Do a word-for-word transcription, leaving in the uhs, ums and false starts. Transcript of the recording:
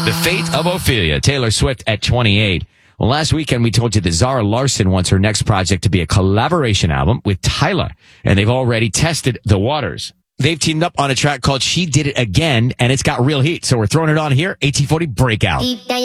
The fate of Ophelia, Taylor Swift at twenty-eight. Well, last weekend we told you that Zara Larsson wants her next project to be a collaboration album with Tyler, and they've already tested the waters. They've teamed up on a track called She Did It Again, and it's got real heat, so we're throwing it on here. eighteen forty Breakout.